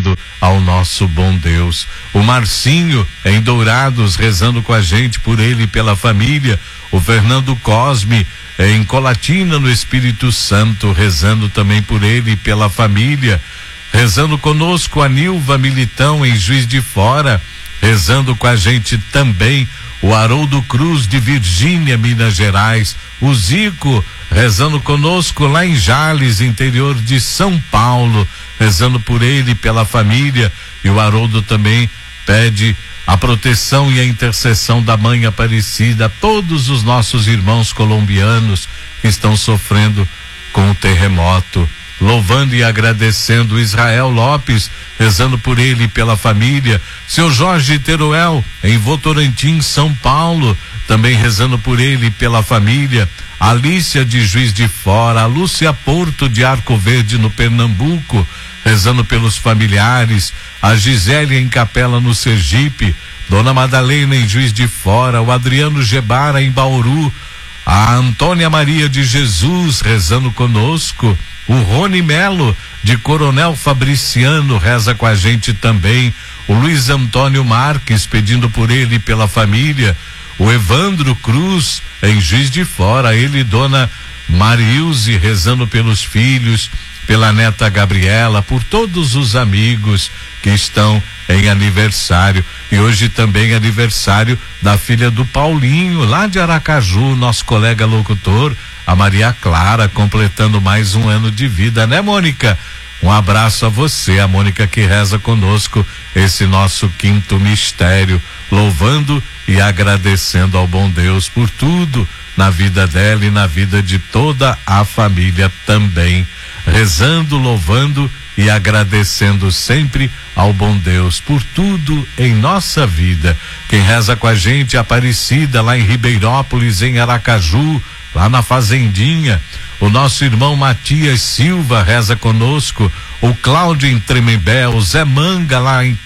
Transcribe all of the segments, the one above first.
agradecendo ao nosso bom Deus. O Marcinho em Dourados rezando com a gente por ele e pela família. O Fernando Cosme em Colatina, no Espírito Santo, rezando também por ele e pela família. Rezando conosco a Nilva Militão em Juiz de Fora, rezando com a gente também o Haroldo Cruz de Virgínia, Minas Gerais. O Zico rezando conosco lá em Jales, interior de São Paulo, rezando por ele e pela família. E o Haroldo também pede a proteção e a intercessão da Mãe Aparecida a todos os nossos irmãos colombianos que estão sofrendo com o terremoto. Louvando e agradecendo Israel Lopes, rezando por ele e pela família. Seu Jorge Teruel em Votorantim, São Paulo, também rezando por ele e pela família. Alícia de Juiz de Fora, a Lúcia Porto de Arco Verde, no Pernambuco, rezando pelos familiares. A Gisele em Capela, no Sergipe. Dona Madalena em Juiz de Fora. O Adriano Gebara em Bauru. A Antônia Maria de Jesus rezando conosco. O Rony Melo de Coronel Fabriciano reza com a gente também. O Luiz Antônio Marques pedindo por ele e pela família. O Evandro Cruz em Juiz de Fora, ele e Dona Marilze rezando pelos filhos, pela neta Gabriela, por todos os amigos que estão em aniversário. E hoje também é aniversário da filha do Paulinho, lá de Aracaju, nosso colega locutor, a Maria Clara, completando mais um ano de vida, né, Mônica? Um abraço a você, a Mônica que reza conosco esse nosso quinto mistério, louvando e agradecendo ao bom Deus por tudo na vida dela e na vida de toda a família também, rezando, louvando e agradecendo sempre ao bom Deus por tudo em nossa vida. Quem reza com a gente é Aparecida, lá em Ribeirópolis, em Aracaju, lá na Fazendinha. O nosso irmão Matias Silva reza conosco. O Cláudio em Tremembé, o Zé Manga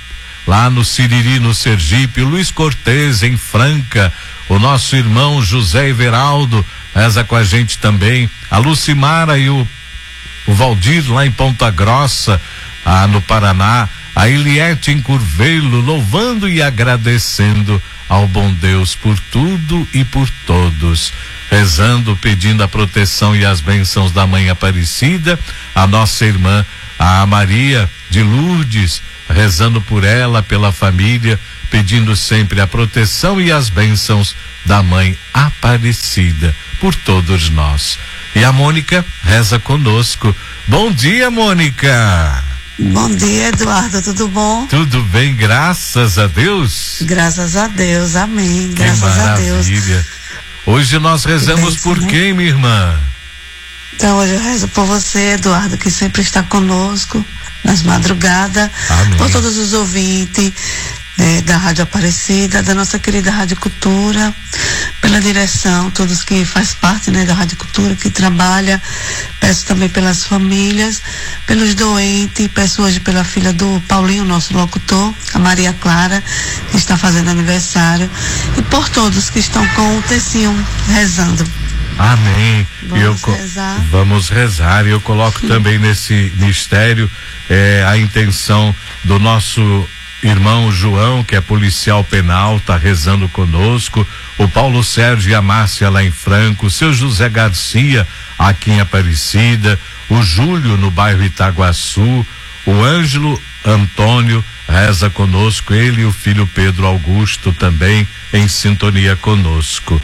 lá no Siriri, no Sergipe. O Luiz Cortez em Franca. O nosso irmão José Everaldo reza com a gente também. A Lucimara e o Valdir lá em Ponta Grossa, no Paraná. A Eliette em Curvelo, louvando e agradecendo ao bom Deus por tudo e por todos, rezando, pedindo a proteção e as bênçãos da Mãe Aparecida. A nossa irmã, a Maria de Lourdes, rezando por ela, pela família, pedindo sempre a proteção e as bênçãos da Mãe Aparecida por todos nós. E a Mônica reza conosco. Bom dia, Mônica. Bom dia, Eduardo, tudo bom? Tudo bem, graças a Deus. Graças a Deus, amém. Que graças maravilha. a Deus. Hoje nós rezamos por quem, minha irmã? Então hoje eu rezo por você, Eduardo, que sempre está conosco nas madrugadas. Amém. Por todos os ouvintes da Rádio Aparecida, da nossa querida Rádio Cultura, pela direção, todos que faz parte, da Rádio Cultura, que trabalha. Peço também pelas famílias, pelos doentes, peço hoje pela filha do Paulinho, nosso locutor, a Maria Clara, que está fazendo aniversário, e por todos que estão com o tecinho rezando. Amém. Rezar. Vamos rezar. E eu coloco também nesse mistério a intenção do nosso irmão João, que é policial penal, tá rezando conosco. O Paulo Sérgio e a Márcia lá em Franco, o seu José Garcia aqui em Aparecida, o Júlio no bairro Itaguaçu, o Ângelo Antônio reza conosco, ele e o filho Pedro Augusto também em sintonia conosco.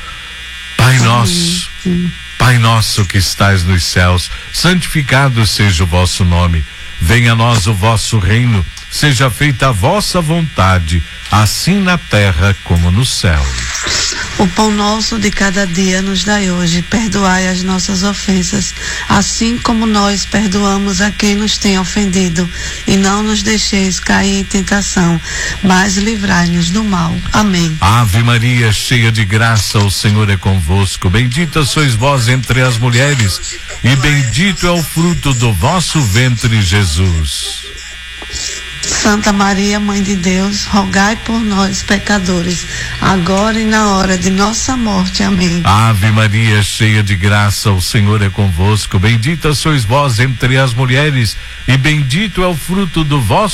Pai nosso que estais nos céus, santificado seja o vosso nome. Venha a nós o vosso reino. Seja feita a vossa vontade, assim na terra como no céu. O pão nosso de cada dia nos dai hoje. Perdoai as nossas ofensas, assim como nós perdoamos a quem nos tem ofendido. E não nos deixeis cair em tentação, mas livrai-nos do mal. Amém. Ave Maria, cheia de graça, o Senhor é convosco. Bendita sois vós entre as mulheres, e bendito é o fruto do vosso ventre, Jesus. Santa Maria, Mãe de Deus, rogai por nós, pecadores, agora e na hora de nossa morte. Amém. Ave Maria, cheia de graça, o Senhor é convosco. Bendita sois vós entre as mulheres, e bendito é o fruto do vosso